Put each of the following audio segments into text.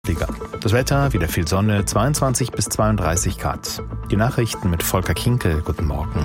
Das Wetter, wieder viel Sonne, 22 bis 32 Grad. Die Nachrichten mit Volker Kinkel. Guten Morgen.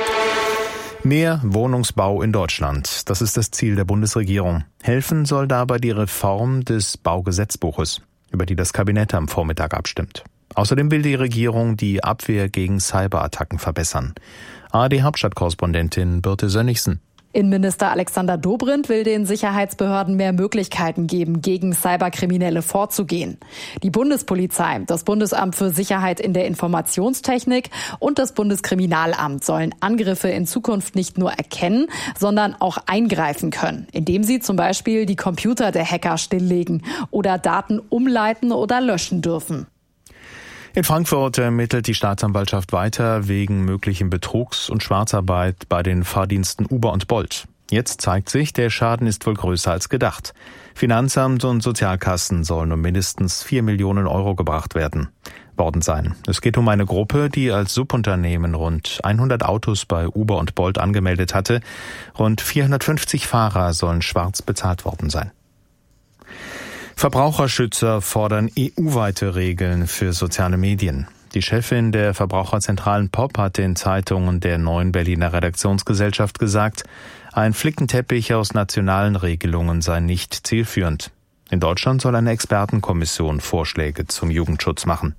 Mehr Wohnungsbau in Deutschland. Das ist das Ziel der Bundesregierung. Helfen soll dabei die Reform des Baugesetzbuches, über die das Kabinett am Vormittag abstimmt. Außerdem will die Regierung die Abwehr gegen Cyberattacken verbessern. ARD-Hauptstadtkorrespondentin Birte Sönnigsen. Innenminister Alexander Dobrindt will den Sicherheitsbehörden mehr Möglichkeiten geben, gegen Cyberkriminelle vorzugehen. Die Bundespolizei, das Bundesamt für Sicherheit in der Informationstechnik und das Bundeskriminalamt sollen Angriffe in Zukunft nicht nur erkennen, sondern auch eingreifen können, indem sie zum Beispiel die Computer der Hacker stilllegen oder Daten umleiten oder löschen dürfen. In Frankfurt ermittelt die Staatsanwaltschaft weiter wegen möglichen Betrugs und Schwarzarbeit bei den Fahrdiensten Uber und Bolt. Jetzt zeigt sich, der Schaden ist wohl größer als gedacht. Finanzamt und Sozialkassen sollen um mindestens 4 Millionen Euro gebracht worden sein. Es geht um eine Gruppe, die als Subunternehmen rund 100 Autos bei Uber und Bolt angemeldet hatte. Rund 450 Fahrer sollen schwarz bezahlt worden sein. Verbraucherschützer fordern EU-weite Regeln für soziale Medien. Die Chefin der Verbraucherzentralen POP hat den Zeitungen der Neuen Berliner Redaktionsgesellschaft gesagt, ein Flickenteppich aus nationalen Regelungen sei nicht zielführend. In Deutschland soll eine Expertenkommission Vorschläge zum Jugendschutz machen.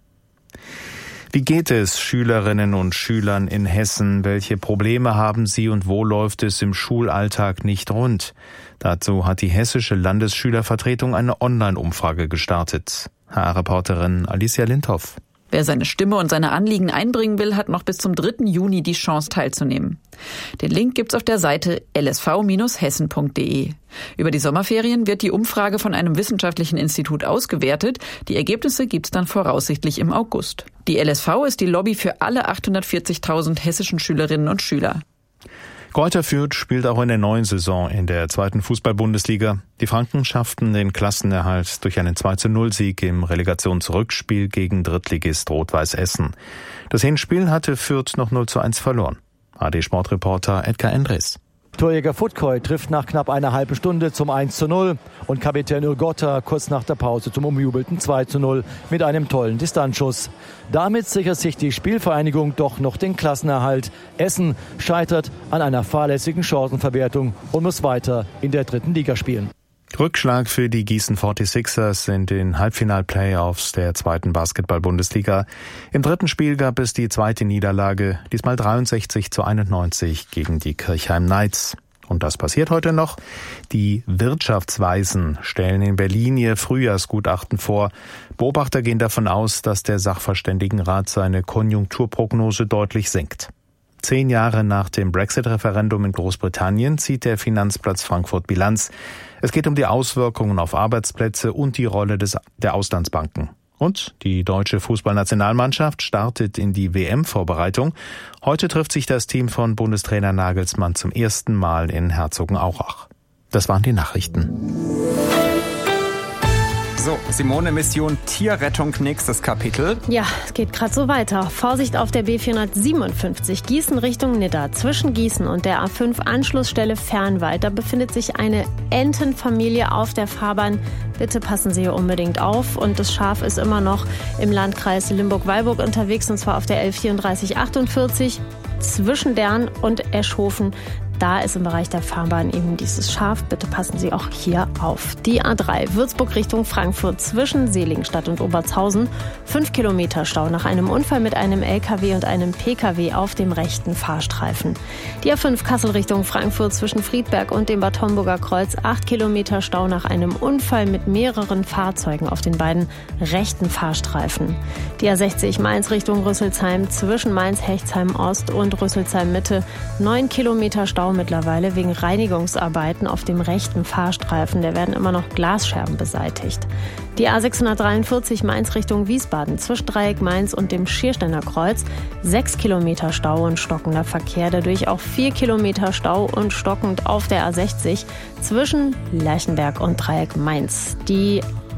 Wie geht es Schülerinnen und Schülern in Hessen? Welche Probleme haben sie und wo läuft es im Schulalltag nicht rund? Dazu hat die hessische Landesschülervertretung eine Online-Umfrage gestartet. HR-Reporterin Alicia Lindhoff. Wer seine Stimme und seine Anliegen einbringen will, hat noch bis zum 3. Juni die Chance teilzunehmen. Den Link gibt's auf der Seite lsv-hessen.de. Über die Sommerferien wird die Umfrage von einem wissenschaftlichen Institut ausgewertet. Die Ergebnisse gibt's dann voraussichtlich im August. Die LSV ist die Lobby für alle 840.000 hessischen Schülerinnen und Schüler. Greuther Fürth spielt auch in der neuen Saison in der 2. Fußball-Bundesliga. Die Franken schafften den Klassenerhalt durch einen 2:0-Sieg im Relegationsrückspiel gegen Drittligist Rot-Weiß Essen. Das Hinspiel hatte Fürth noch 0:1 verloren. AD-Sportreporter Edgar Endres. Torjäger Futkoy trifft nach knapp einer halben Stunde zum 1:0 und Kapitän Urgotta kurz nach der Pause zum umjubelten 2:0 mit einem tollen Distanzschuss. Damit sichert sich die Spielvereinigung doch noch den Klassenerhalt. Essen scheitert an einer fahrlässigen Chancenverwertung und muss weiter in der 3. Liga spielen. Rückschlag für die Gießen 46ers in den Halbfinal-Playoffs der 2. Basketball-Bundesliga. Im 3. Spiel gab es die 2. Niederlage, diesmal 63:91 gegen die Kirchheim Knights. Und das passiert heute noch. Die Wirtschaftsweisen stellen in Berlin ihr Frühjahrsgutachten vor. Beobachter gehen davon aus, dass der Sachverständigenrat seine Konjunkturprognose deutlich senkt. 10 Jahre nach dem Brexit-Referendum in Großbritannien zieht der Finanzplatz Frankfurt Bilanz. Es geht um die Auswirkungen auf Arbeitsplätze und die Rolle der Auslandsbanken. Und die deutsche Fußballnationalmannschaft startet in die WM-Vorbereitung. Heute trifft sich das Team von Bundestrainer Nagelsmann zum ersten Mal in Herzogenaurach. Das waren die Nachrichten. So, Simone, Mission Tierrettung, nächstes Kapitel. Ja, es geht gerade so weiter. Vorsicht auf der B457 Gießen Richtung Nidda. Zwischen Gießen und der A5 Anschlussstelle Fernwald. Da befindet sich eine Entenfamilie auf der Fahrbahn. Bitte passen Sie hier unbedingt auf. Und das Schaf ist immer noch im Landkreis Limburg-Weilburg unterwegs. Und zwar auf der L3448 zwischen Dern und Eschhofen. Da ist im Bereich der Fahrbahn eben dieses Schaf. Bitte passen Sie auch hier auf. Die A3 Würzburg Richtung Frankfurt zwischen Seligenstadt und Obertshausen. 5 Kilometer Stau nach einem Unfall mit einem LKW und einem PKW auf dem rechten Fahrstreifen. Die A5 Kassel Richtung Frankfurt zwischen Friedberg und dem Bad Homburger Kreuz. 8 Kilometer Stau nach einem Unfall mit mehreren Fahrzeugen auf den beiden rechten Fahrstreifen. Die A60 Mainz Richtung Rüsselsheim zwischen Mainz-Hechtsheim Ost und Rüsselsheim Mitte. 9 Kilometer Stau mittlerweile wegen Reinigungsarbeiten auf dem rechten Fahrstreifen. Da werden immer noch Glasscherben beseitigt. Die A643 Mainz Richtung Wiesbaden zwischen Dreieck Mainz und dem Schiersteiner Kreuz. 6 Kilometer Stau und stockender Verkehr. Dadurch auch 4 Kilometer Stau und stockend auf der A60 zwischen Lerchenberg und Dreieck Mainz. Die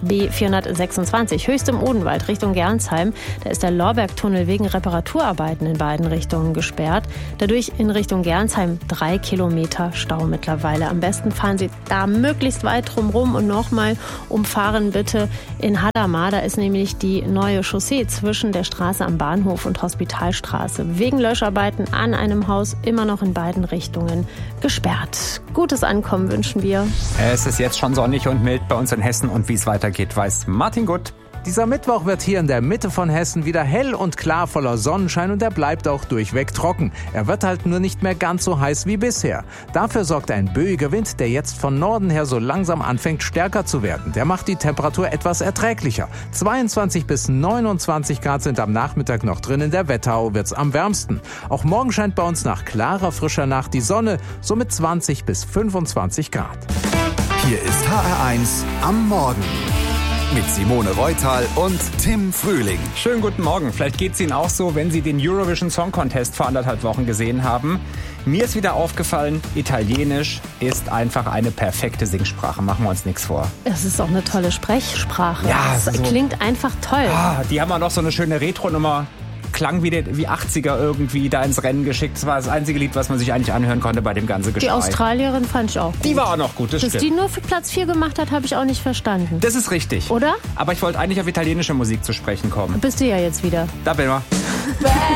B426 Höchst im Odenwald Richtung Gernsheim. Da ist der Lorbergtunnel wegen Reparaturarbeiten in beiden Richtungen gesperrt. Dadurch in Richtung Gernsheim 3 Kilometer Stau mittlerweile. Am besten fahren Sie da möglichst weit drumherum und nochmal umfahren bitte in Hadamar. Da ist nämlich die neue Chaussee zwischen der Straße am Bahnhof und Hospitalstraße wegen Löscharbeiten an einem Haus immer noch in beiden Richtungen gesperrt. Gutes Ankommen wünschen wir. Es ist jetzt schon sonnig und mild bei uns in Hessen und wie es weitergeht, weiß Martin Gutt. Dieser Mittwoch wird hier in der Mitte von Hessen wieder hell und klar voller Sonnenschein und er bleibt auch durchweg trocken. Er wird halt nur nicht mehr ganz so heiß wie bisher. Dafür sorgt ein böiger Wind, der jetzt von Norden her so langsam anfängt stärker zu werden. Der macht die Temperatur etwas erträglicher. 22 bis 29 Grad sind am Nachmittag noch drin. In der Wetterau wird's am wärmsten. Auch morgen scheint bei uns nach klarer, frischer Nacht die Sonne, so mit 20 bis 25 Grad. Hier ist HR1 am Morgen. Mit Simone Reutal und Tim Frühling. Schönen guten Morgen. Vielleicht geht es Ihnen auch so, wenn Sie den Eurovision Song Contest vor 1,5 Wochen gesehen haben. Mir ist wieder aufgefallen, Italienisch ist einfach eine perfekte Singsprache. Machen wir uns nichts vor. Es ist auch eine tolle Sprechsprache. Ja, das so klingt einfach toll. Die haben auch noch so eine schöne Retro-Nummer. Klang wie 80er irgendwie da ins Rennen geschickt. Das war das einzige Lied, was man sich eigentlich anhören konnte bei dem ganzen Geschrei. Die Australierin fand ich auch gut. Die war auch noch gut, das Dass stimmt. die nur für Platz 4 gemacht hat, habe ich auch nicht verstanden. Das ist richtig. Oder? Aber ich wollte eigentlich auf italienische Musik zu sprechen kommen. Bist du ja jetzt wieder. Da bin ich.